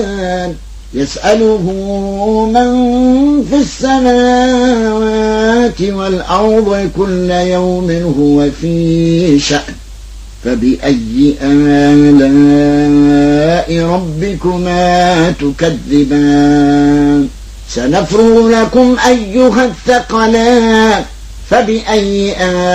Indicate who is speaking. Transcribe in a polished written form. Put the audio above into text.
Speaker 1: يسأله من في السماوات والأرض كل يوم هو في شأن فبأي آلاء ربكما تكذبان سنفرغ لكم أيها الثقلان فبأي